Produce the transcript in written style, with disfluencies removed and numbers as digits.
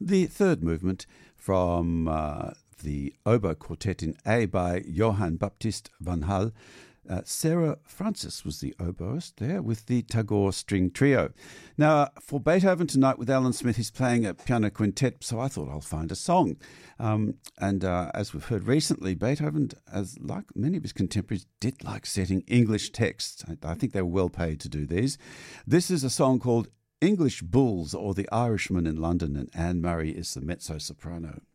The third movement from the oboe quartet in A by Johann Baptist van Hal. Sarah Francis was the oboist there with the Tagore String Trio. Now, for Beethoven tonight with Alan Smith, he's playing a piano quintet, so I thought I'll find a song. As we've heard recently, Beethoven, as like many of his contemporaries, did like setting English texts. I think they were well paid to do these. This is a song called English Bulls or The Irishman in London, and Anne Murray is the mezzo-soprano.